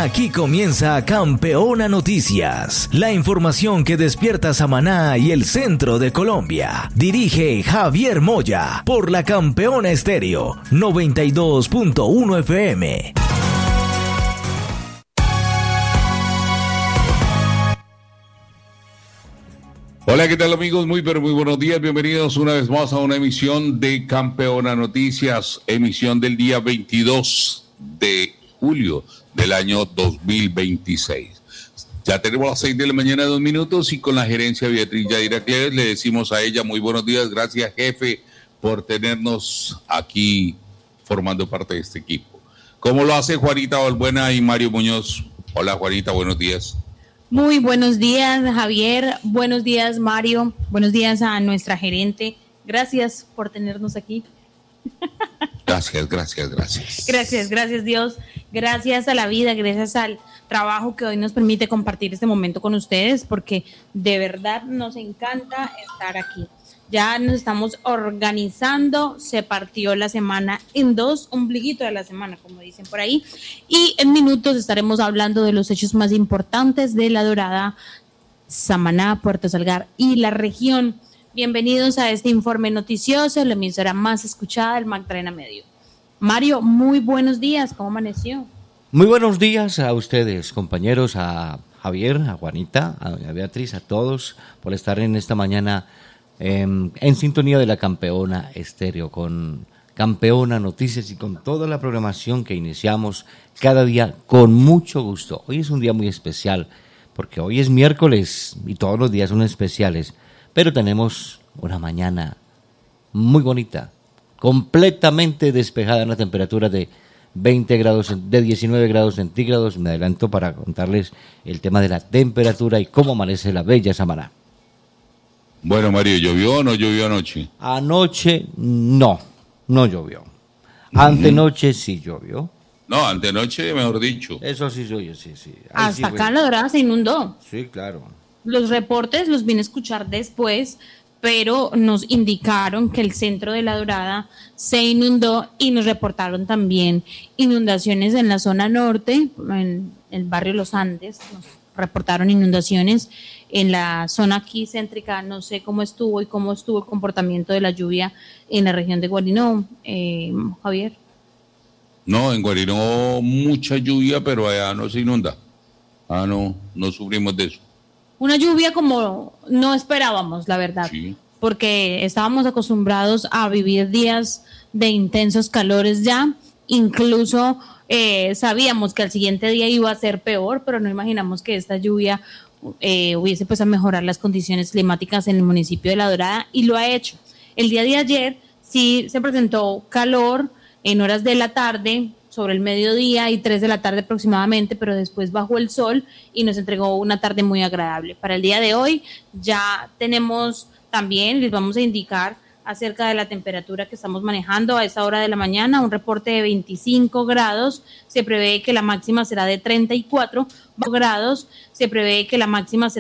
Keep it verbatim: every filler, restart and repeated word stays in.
Aquí comienza Campeona Noticias, la información que despierta Samaná y el centro de Colombia. Dirige Javier Moya por la Campeona Estéreo noventa y dos punto uno F M. Hola, ¿qué tal amigos? Muy pero muy buenos días, bienvenidos una vez más a una emisión de Campeona Noticias, emisión del día veintidós de julio del año dos mil veintiséis. Ya tenemos las seis de la mañana, dos minutos, y con la gerencia Beatriz Yadira Cleves le decimos a ella muy buenos días, gracias jefe por tenernos aquí formando parte de este equipo. ¿Cómo lo hace Juanita Valbuena y Mario Muñoz? Hola Juanita, buenos días. Muy buenos días, Javier. Buenos días, Mario. Buenos días a nuestra gerente. Gracias por tenernos aquí. Gracias, gracias, gracias. Gracias, gracias Dios. Gracias a la vida, gracias al trabajo que hoy nos permite compartir este momento con ustedes, porque de verdad nos encanta estar aquí. Ya nos estamos organizando, se partió la semana en dos, ombliguito de la semana, como dicen por ahí, y en minutos estaremos hablando de los hechos más importantes de La Dorada, Samaná, Puerto Salgar y la región. Bienvenidos a este informe noticioso, la emisora más escuchada del Magdalena Medio. Mario, muy buenos días, ¿cómo amaneció? Muy buenos días a ustedes, compañeros, a Javier, a Juanita, a doña Beatriz, a todos, por estar en esta mañana En, en sintonía de la Campeona Estéreo, con Campeona Noticias y con toda la programación que iniciamos cada día con mucho gusto. Hoy es un día muy especial, porque hoy es miércoles y todos los días son especiales, pero tenemos una mañana muy bonita, completamente despejada, en la temperatura de veinte grados, de diecinueve grados centígrados. Me adelanto para contarles el tema de la temperatura y cómo amanece la bella Samaná. Bueno, Mario, ¿llovió o no llovió anoche? Anoche no, no llovió. Antenoche sí llovió. No, antenoche, mejor dicho. Eso sí llovió, sí, sí. Ahí Hasta sí acá en La Dorada se inundó. Sí, claro. Los reportes los vine a escuchar después, pero nos indicaron que el centro de La Dorada se inundó y nos reportaron también inundaciones en la zona norte, en el barrio Los Andes. Nos reportaron inundaciones en la zona aquí céntrica. No sé cómo estuvo y cómo estuvo el comportamiento de la lluvia en la región de Guarinó, eh, Javier. No, en Guarinó mucha lluvia, pero allá no se inunda. Ah, no, no sufrimos de eso. Una lluvia como no esperábamos, la verdad, sí, porque estábamos acostumbrados a vivir días de intensos calores ya, incluso eh, sabíamos que al siguiente día iba a ser peor, pero no imaginamos que esta lluvia Eh, hubiese pues a mejorar las condiciones climáticas en el municipio de La Dorada, y lo ha hecho. El día de ayer sí se presentó calor en horas de la tarde, sobre el mediodía y tres de la tarde aproximadamente, pero después bajó el sol y nos entregó una tarde muy agradable. Para el día de hoy ya tenemos también, les vamos a indicar acerca de la temperatura que estamos manejando a esta hora de la mañana, un reporte de veinticinco grados, se prevé que la máxima será de treinta y cuatro grados, se prevé que la máxima será